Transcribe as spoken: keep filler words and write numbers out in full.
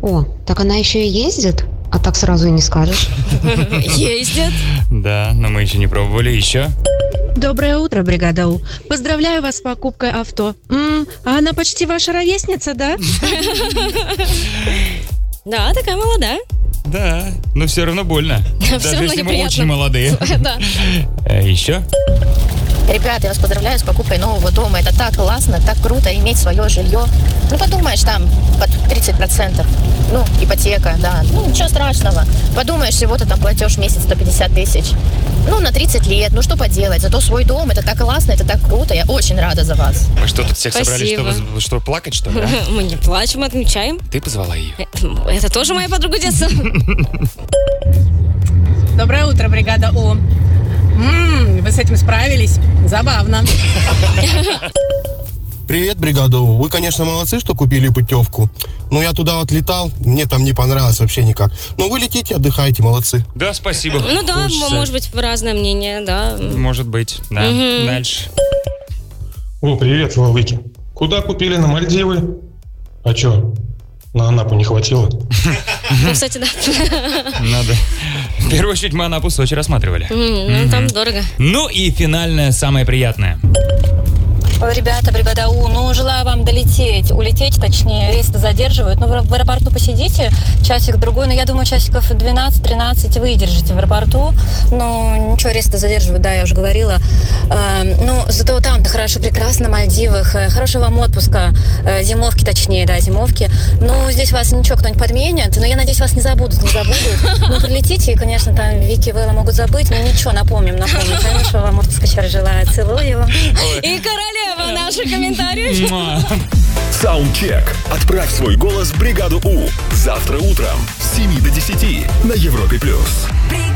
О, так она еще и ездит? А так сразу и не скажешь. Ездит. Да, но мы еще не пробовали. Еще? Доброе утро, бригада У. Поздравляю вас с покупкой авто. М, а она почти ваша ровесница, да? Да, такая молодая. Да, но все равно больно. Все Даже равно если мы неприятно. очень молодые. Да. А еще? Ребята, я вас поздравляю с покупкой нового дома. Это так классно, так круто иметь свое жилье. Ну, подумаешь, там под тридцать процентов. Ну, ипотека, да. Ну, ничего страшного. Подумаешь, всего-то там платеж в месяц сто пятьдесят тысяч. Ну, на тридцать лет. Ну, что поделать. Зато свой дом, это так классно, это так круто. Я очень рада за вас. Мы что, тут всех собрались, Спасибо. чтобы, чтобы плакать, что ли? а? Мы не плачем, отмечаем. Ты позвала ее. Это тоже моя подруга детства. Доброе утро, бригада У. М, вы с этим справились? Забавно. Привет, бригада У. Вы, конечно, молодцы, что купили путевку. Но я туда вот летал, мне там не понравилось вообще никак. Но вы летите, отдыхаете, молодцы. Да, спасибо. Ну да, Хочется. может быть, разное мнение, да. Может быть, да. Мгм. Дальше. О, привет, Валыки. Куда купили на Мальдивы? А чё, на Анапу не хватило? Ну, кстати, да. Надо. В первую очередь мы Анапу Сочи рассматривали. М, Ну, там дорого. Ну и финальное, самое приятное. Ой, ребята, бригада У, ну, желаю вам долететь, улететь, точнее, рейсы задерживают. Ну, в в аэропорту посидите часик-другой, но я думаю, часиков двенадцать-тринадцать выдержите в аэропорту. Ну, ничего, рейсы задерживают, да, я уже говорила. Э, ну, зато там-то хорошо, прекрасно, на Мальдивах, э, хорошего вам отпуска, э, зимовки, точнее, да, зимовки. Ну, здесь вас ничего кто-нибудь подменит, но я надеюсь, вас не забудут, не забудут. Ну, прилетите, и, конечно, там Вики и Вэлла могут забыть, но ничего, напомним, напомним. Хорошего вам отпуска, еще раз желаю, целую. И королева наших комментариев. Муа. Саундчек. Отправь свой голос в бригаду У. Завтра утром с семи до десяти на Европе плюс.